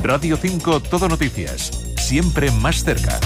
Radio 5 Todo Noticias, siempre más cerca.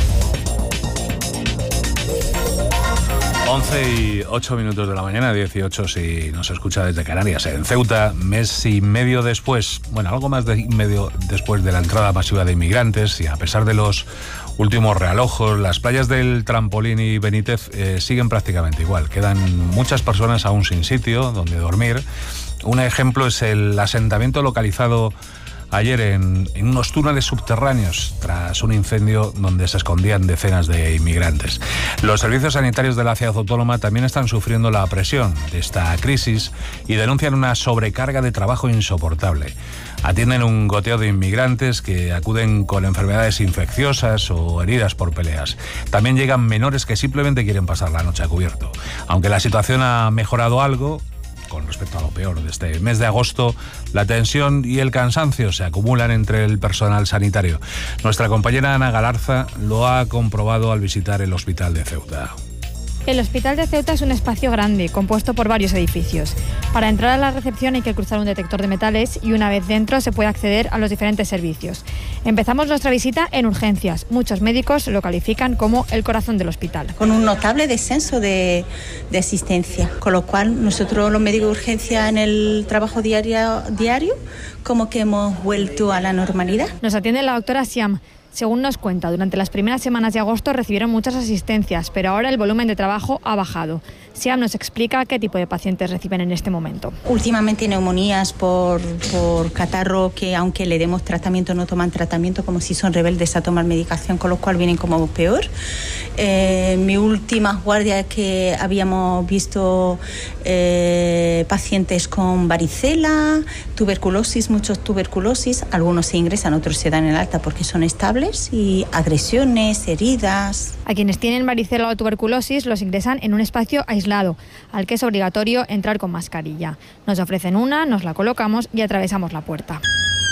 11:08 de la mañana, 18 si nos escucha desde Canarias. En Ceuta, mes y medio después, algo más de medio después de la entrada masiva de inmigrantes, y a pesar de los últimos realojos, las playas del Trampolín y Benítez siguen prácticamente igual. Quedan muchas personas aún sin sitio donde dormir. Un ejemplo es el asentamiento localizado ayer en unos túneles subterráneos tras un incendio donde se escondían decenas de inmigrantes. Los servicios sanitarios de la ciudad autónoma también están sufriendo la presión de esta crisis y denuncian una sobrecarga de trabajo insoportable. Atienden un goteo de inmigrantes que acuden con enfermedades infecciosas o heridas por peleas. También llegan menores que simplemente quieren pasar la noche a cubierto. Aunque la situación ha mejorado algo con respecto a lo peor de este mes de agosto, la tensión y el cansancio se acumulan entre el personal sanitario. Nuestra compañera Ana Galarza lo ha comprobado al visitar el hospital de Ceuta. El Hospital de Ceuta es un espacio grande, compuesto por varios edificios. Para entrar a la recepción hay que cruzar un detector de metales y una vez dentro se puede acceder a los diferentes servicios. Empezamos nuestra visita en urgencias. Muchos médicos lo califican como el corazón del hospital. Con un notable descenso de asistencia, con lo cual nosotros los médicos de urgencia en el trabajo diario como que hemos vuelto a la normalidad. Nos atiende la doctora Siam. Según nos cuenta, durante las primeras semanas de agosto recibieron muchas asistencias, pero ahora el volumen de trabajo ha bajado. Siam nos explica qué tipo de pacientes reciben en este momento. Últimamente neumonías por catarro que aunque le demos tratamiento no toman tratamiento, como si son rebeldes a tomar medicación, con lo cual vienen como peor. Mi última guardia que habíamos visto pacientes con varicela, tuberculosis, muchos tuberculosis, algunos se ingresan, otros se dan el alta porque son estables, y agresiones, heridas. A quienes tienen varicela o tuberculosis los ingresan en un espacio aislado, al que es obligatorio entrar con mascarilla. Nos ofrecen una, nos la colocamos y atravesamos la puerta.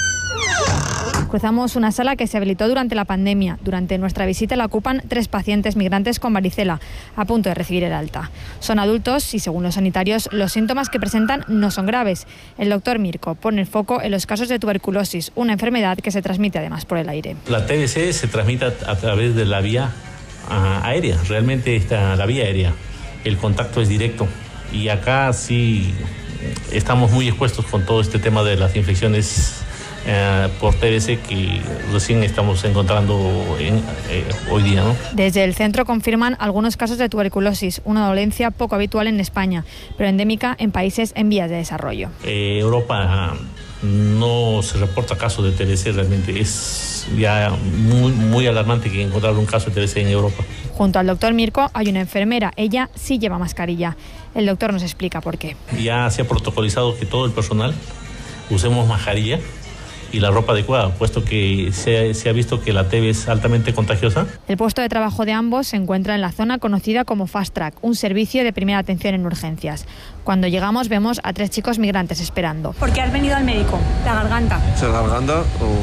Cruzamos una sala que se habilitó durante la pandemia. Durante nuestra visita la ocupan 3 pacientes migrantes con varicela, a punto de recibir el alta. Son adultos y, según los sanitarios, los síntomas que presentan no son graves. El doctor Mirko pone el foco en los casos de tuberculosis, una enfermedad que se transmite además por el aire. La TBC se transmite a través de la vía aérea, realmente está la vía aérea. El contacto es directo y acá sí estamos muy expuestos con todo este tema de las infecciones por TBC que recién estamos encontrando hoy día, ¿no? Desde el centro confirman algunos casos de tuberculosis, una dolencia poco habitual en España, pero endémica en países en vías de desarrollo. Europa no se reporta casos de TBC, realmente es ya muy alarmante que encontrar un caso de TBC en Europa. Junto al doctor Mirko hay una enfermera, ella sí lleva mascarilla. El doctor nos explica por qué. Ya se ha protocolizado que todo el personal usemos mascarilla y la ropa adecuada, puesto que se ha visto que la TB es altamente contagiosa. El puesto de trabajo de ambos se encuentra en la zona conocida como Fast Track, un servicio de primera atención en urgencias. Cuando llegamos vemos a 3 chicos migrantes esperando. ¿Por qué has venido al médico? ¿La garganta? ¿La garganta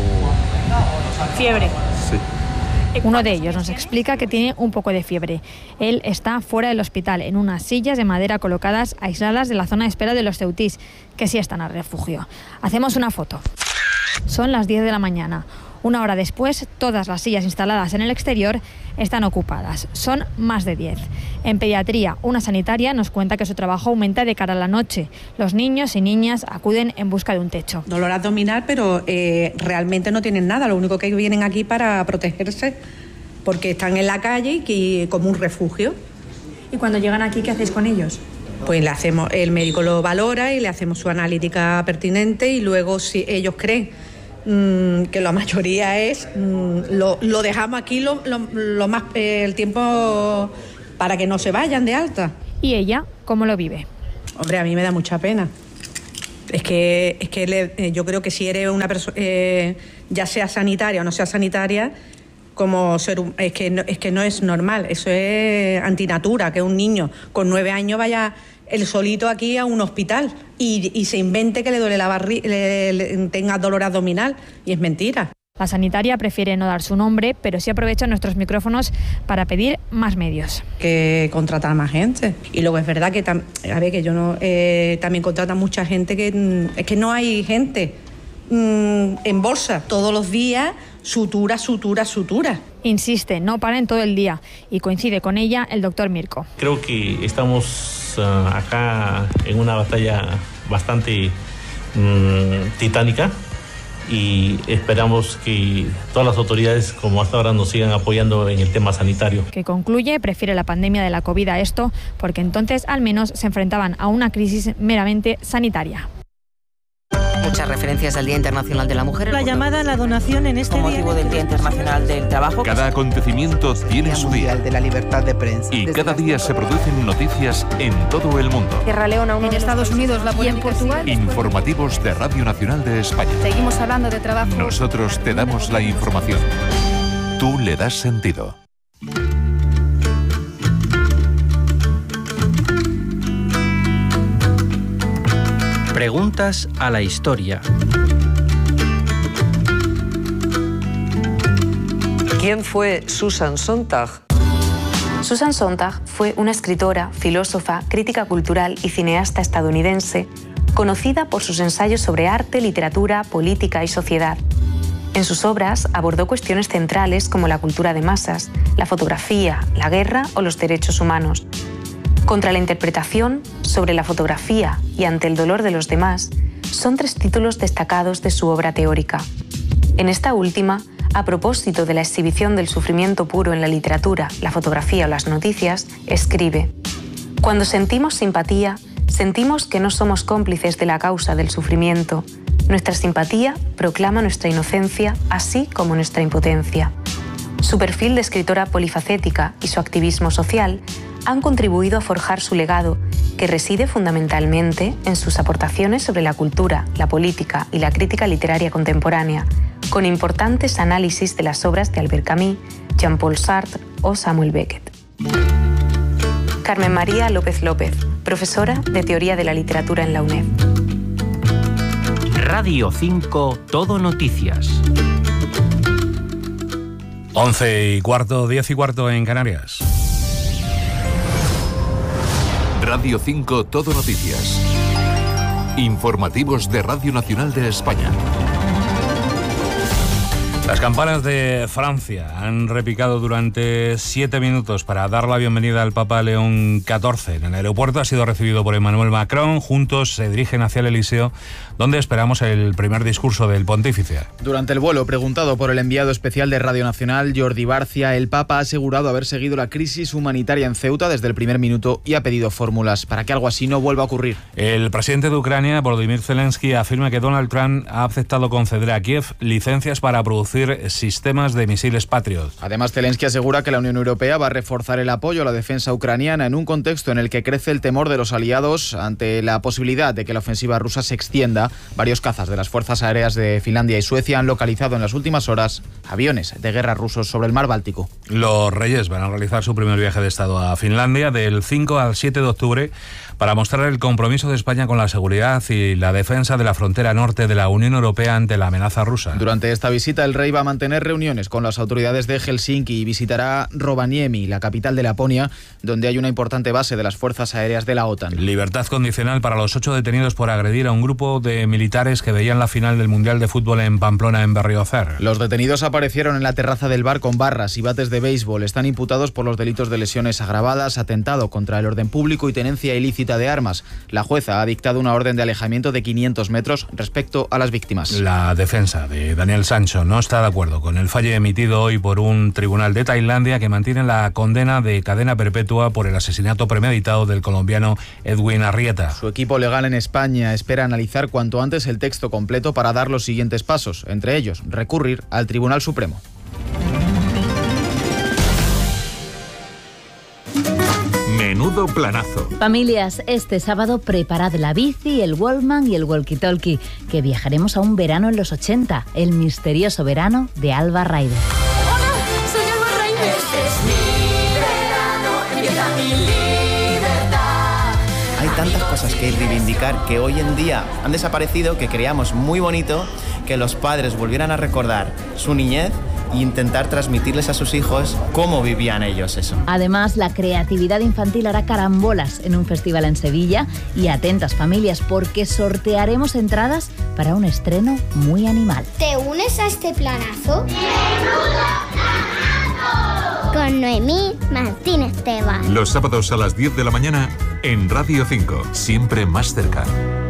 o...? ¿Fiebre? Sí. Uno de ellos nos explica que tiene un poco de fiebre. Él está fuera del hospital, en unas sillas de madera colocadas aisladas de la zona de espera de los ceutís, que sí están al refugio. Hacemos una foto. Son las 10 de la mañana. Una hora después, todas las sillas instaladas en el exterior están ocupadas. Son más de 10. En pediatría, una sanitaria nos cuenta que su trabajo aumenta de cara a la noche. Los niños y niñas acuden en busca de un techo. Dolor abdominal, pero realmente no tienen nada. Lo único que vienen aquí para protegerse, porque están en la calle y como un refugio. ¿Y cuando llegan aquí, qué hacéis con ellos? Pues el médico lo valora y le hacemos su analítica pertinente, y luego si ellos creen que la mayoría es, lo dejamos aquí lo más el tiempo para que no se vayan de alta. ¿Y ella cómo lo vive? Hombre, a mí me da mucha pena. Es que yo creo que si eres una persona, ya sea sanitaria o no sea sanitaria, como es que no es normal. Eso es antinatura, que un niño con 9 años vaya él solito aquí a un hospital y se invente que le duele la barriga, tenga dolor abdominal, y es mentira. La sanitaria prefiere no dar su nombre, pero sí aprovecha nuestros micrófonos para pedir más medios. Que contratar más gente. Y luego es verdad que también contratan mucha gente, que es que no hay gente en bolsa todos los días, sutura. Insiste, no paren todo el día, y coincide con ella el doctor Mirko. Creo que estamos acá en una batalla bastante titánica y esperamos que todas las autoridades, como hasta ahora, nos sigan apoyando en el tema sanitario. Que concluye, prefiere la pandemia de la COVID a esto, porque entonces al menos se enfrentaban a una crisis meramente sanitaria. Muchas referencias al Día Internacional de la Mujer. La llamada a la donación en este con motivo del Día Internacional del Trabajo. Cada acontecimiento tiene su día. De la libertad de prensa. Y cada día se producen noticias en todo el mundo. Sierra Leona, en Estados Unidos, la polémica, y en Portugal. Informativos de Radio Nacional de España. Seguimos hablando de trabajo. Nosotros te damos la información. Tú le das sentido. Preguntas a la historia. ¿Quién fue Susan Sontag? Susan Sontag fue una escritora, filósofa, crítica cultural y cineasta estadounidense, conocida por sus ensayos sobre arte, literatura, política y sociedad. En sus obras abordó cuestiones centrales como la cultura de masas, la fotografía, la guerra o los derechos humanos. Contra la interpretación, sobre la fotografía y ante el dolor de los demás, son 3 títulos destacados de su obra teórica. En esta última, a propósito de la exhibición del sufrimiento puro en la literatura, la fotografía o las noticias, escribe: cuando sentimos simpatía, sentimos que no somos cómplices de la causa del sufrimiento. Nuestra simpatía proclama nuestra inocencia, así como nuestra impotencia. Su perfil de escritora polifacética y su activismo social han contribuido a forjar su legado, que reside fundamentalmente en sus aportaciones sobre la cultura, la política y la crítica literaria contemporánea, con importantes análisis de las obras de Albert Camus, Jean-Paul Sartre o Samuel Beckett. Carmen María López López, profesora de Teoría de la Literatura en la UNED. Radio 5, Todo Noticias. 11:15, 10:15 en Canarias. Radio 5, Todo Noticias. Informativos de Radio Nacional de España. Las campanas de Francia han repicado durante 7 minutos para dar la bienvenida al Papa León XIV. En el aeropuerto ha sido recibido por Emmanuel Macron. Juntos se dirigen hacia el Elíseo, donde esperamos el primer discurso del pontífice. Durante el vuelo, preguntado por el enviado especial de Radio Nacional, Jordi Barcia, el Papa ha asegurado haber seguido la crisis humanitaria en Ceuta desde el primer minuto y ha pedido fórmulas para que algo así no vuelva a ocurrir. El presidente de Ucrania, Volodymyr Zelensky, afirma que Donald Trump ha aceptado conceder a Kiev licencias para producir sistemas de misiles Patriot. Además, Zelensky asegura que la Unión Europea va a reforzar el apoyo a la defensa ucraniana en un contexto en el que crece el temor de los aliados ante la posibilidad de que la ofensiva rusa se extienda. Varios cazas de las fuerzas aéreas de Finlandia y Suecia han localizado en las últimas horas aviones de guerra rusos sobre el mar Báltico. Los Reyes van a realizar su primer viaje de Estado a Finlandia del 5 al 7 de octubre para mostrar el compromiso de España con la seguridad y la defensa de la frontera norte de la Unión Europea ante la amenaza rusa. Durante esta visita, el rey va a mantener reuniones con las autoridades de Helsinki y visitará Rovaniemi, la capital de Laponia, donde hay una importante base de las fuerzas aéreas de la OTAN. Libertad condicional para los 8 detenidos por agredir a un grupo de militares que veían la final del Mundial de Fútbol en Pamplona, en Berriozar. Los detenidos aparecieron en la terraza del bar con barras y bates de béisbol. Están imputados por los delitos de lesiones agravadas, atentado contra el orden público y tenencia ilícita de armas. La jueza ha dictado una orden de alejamiento de 500 metros respecto a las víctimas. La defensa de Daniel Sancho no está de acuerdo con el fallo emitido hoy por un tribunal de Tailandia que mantiene la condena de cadena perpetua por el asesinato premeditado del colombiano Edwin Arrieta. Su equipo legal en España espera analizar cuanto antes el texto completo para dar los siguientes pasos, entre ellos recurrir al Tribunal Supremo. Menudo planazo. Familias, este sábado preparad la bici, el Wallman y el walkie-talkie, que viajaremos a un verano en los 80, el misterioso verano de Alba Ryder. ¡Hola! ¡Soy Alba Ryder! Este es mi verano, empieza mi libertad. Hay tantas cosas que reivindicar que hoy en día han desaparecido, que creíamos muy bonito que los padres volvieran a recordar su niñez e intentar transmitirles a sus hijos cómo vivían ellos eso. Además, la creatividad infantil hará carambolas en un festival en Sevilla y atentas familias porque sortearemos entradas para un estreno muy animal. ¿Te unes a este planazo? Con Noemí Martínez Tebas. Los sábados a las 10 de la mañana en Radio 5, siempre más cerca.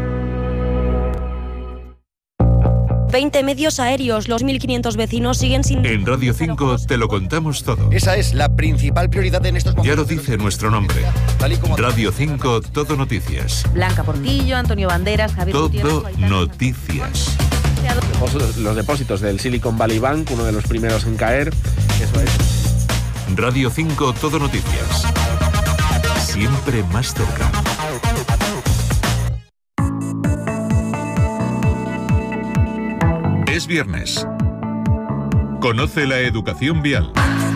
20 medios aéreos, los 1.500 vecinos siguen sin... En Radio 5 te lo contamos todo. Esa es la principal prioridad en estos momentos. Ya lo dice nuestro nombre. Radio 5, Todo Noticias. Blanca Portillo, Antonio Banderas, Javier Todo Noticias. Los depósitos del Silicon Valley Bank, uno de los primeros en caer. Eso es. Radio 5, Todo Noticias. Siempre más cerca. Es viernes. Conoce la educación vial.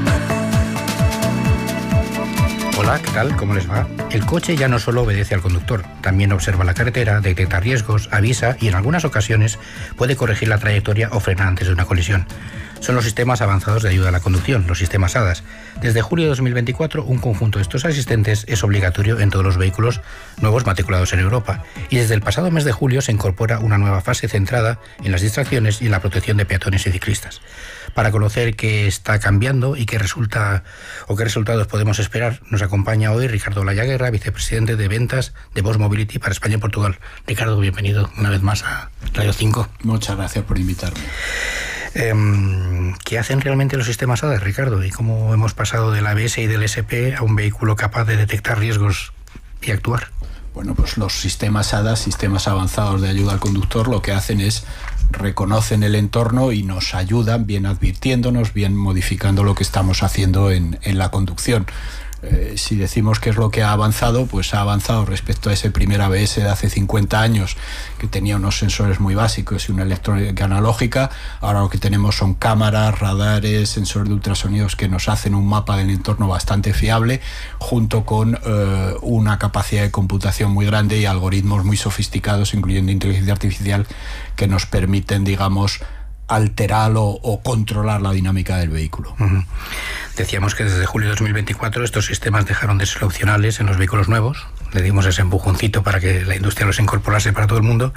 Hola, ¿qué tal? ¿Cómo les va? El coche ya no solo obedece al conductor, también observa la carretera, detecta riesgos, avisa y en algunas ocasiones puede corregir la trayectoria o frenar antes de una colisión. Son los sistemas avanzados de ayuda a la conducción, los sistemas ADAS. Desde julio de 2024, un conjunto de estos asistentes es obligatorio en todos los vehículos nuevos matriculados en Europa. Y desde el pasado mes de julio se incorpora una nueva fase centrada en las distracciones y en la protección de peatones y ciclistas. Para conocer qué está cambiando y qué resultados podemos esperar, nos acompaña hoy Ricardo Lallaguerra, vicepresidente de ventas de Bosch Mobility para España y Portugal. Ricardo, bienvenido una vez más a Radio 5. Muchas gracias por invitarme. ¿Qué hacen realmente los sistemas ADAS, Ricardo? ¿Y cómo hemos pasado del ABS y del SP a un vehículo capaz de detectar riesgos y actuar? Bueno, pues los sistemas ADAS, sistemas avanzados de ayuda al conductor, lo que hacen es reconocen el entorno y nos ayudan, bien advirtiéndonos, bien modificando lo que estamos haciendo en la conducción. Si decimos qué es lo que ha avanzado, pues ha avanzado respecto a ese primer ABS de hace 50 años, que tenía unos sensores muy básicos y una electrónica analógica. Ahora lo que tenemos son cámaras, radares, sensores de ultrasonidos que nos hacen un mapa del entorno bastante fiable, junto con una capacidad de computación muy grande y algoritmos muy sofisticados, incluyendo inteligencia artificial, que nos permiten, digamos, alterar o controlar la dinámica del vehículo. Uh-huh. Decíamos que desde julio de 2024 estos sistemas dejaron de ser opcionales en los vehículos nuevos. Le dimos ese empujoncito para que la industria los incorporase para todo el mundo.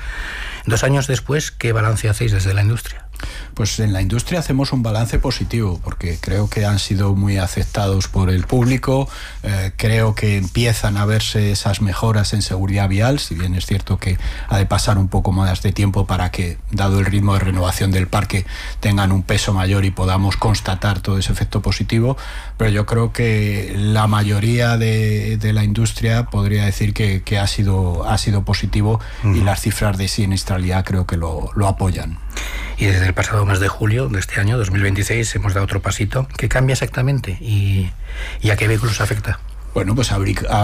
2 años después, ¿qué balance hacéis desde la industria? Pues en la industria hacemos un balance positivo, porque creo que han sido muy aceptados por el público, creo que empiezan a verse esas mejoras en seguridad vial, si bien es cierto que ha de pasar un poco más de tiempo para que, dado el ritmo de renovación del parque, tengan un peso mayor y podamos constatar todo ese efecto positivo, pero yo creo que la mayoría de la industria podría decir que ha sido positivo, y las cifras de siniestralidad creo que lo apoyan. Y desde el pasado mes de julio de este año, 2026, hemos dado otro pasito. ¿Qué cambia exactamente y a qué vehículos afecta? Bueno, pues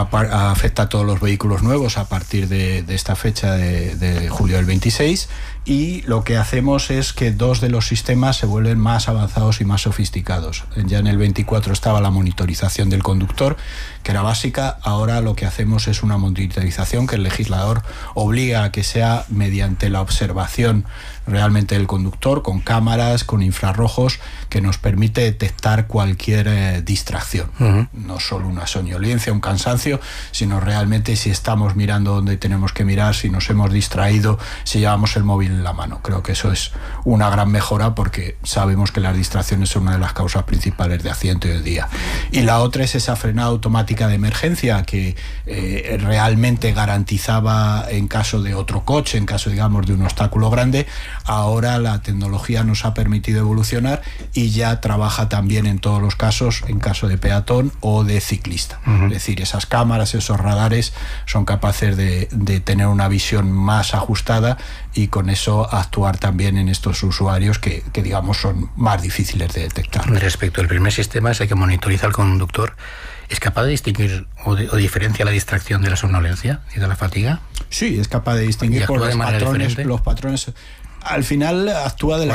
afecta a todos los vehículos nuevos a partir de esta fecha de julio del 26, y lo que hacemos es que 2 de los sistemas se vuelven más avanzados y más sofisticados. Ya en el 24 estaba la monitorización del conductor, que era básica. Ahora lo que hacemos es una monitorización que el legislador obliga a que sea mediante la observación realmente del conductor, con cámaras, con infrarrojos, que nos permite detectar cualquier distracción. Uh-huh. No solo una somnolencia, un cansancio, sino realmente si estamos mirando donde tenemos que mirar, si nos hemos distraído, si llevamos el móvil en la mano. Creo que eso es una gran mejora, porque sabemos que las distracciones son una de las causas principales de accidente hoy en día. Y la otra es esa frenada automática de emergencia que realmente garantizaba en caso de otro coche, en caso, digamos, de un obstáculo grande. Ahora la tecnología nos ha permitido evolucionar y ya trabaja también en todos los casos, en caso de peatón o de ciclista. Uh-huh. Es decir, esas cámaras, esos radares son capaces de tener una visión más ajustada y con eso actuar también en estos usuarios que digamos son más difíciles de detectar. Respecto al primer sistema, ese que monitoriza al conductor, ¿es capaz de distinguir o diferencia la distracción de la somnolencia y de la fatiga? Sí, es capaz de distinguir por los patrones. Al final actúa de la